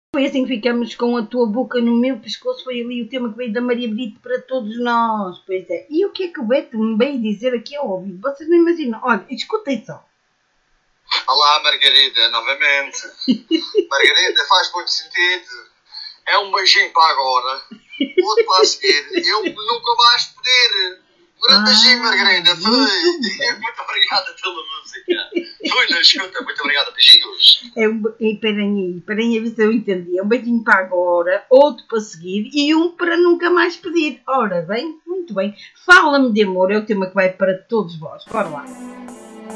Foi assim que ficamos com a tua boca no meu pescoço. Foi ali o tema que veio da Maria Brito para todos nós. Pois é. E o que é que o Beto me veio dizer aqui ao ouvido? Vocês não imaginam. Olha, escutem só. Olá, Margarida, novamente. Margarida, faz muito sentido. É um beijinho para agora. Outro para a seguir. Eu nunca mais pedir. Um grande beijinho, Margarida. Muito obrigada pela música. Fui na escuta. Muito obrigada. Beijinhos. Esperem aí, ver se eu entendi. É um beijinho para agora, outro para seguir e um para nunca mais pedir. Ora bem, muito bem. Fala-me de amor, é o tema que vai para todos vós. Bora lá.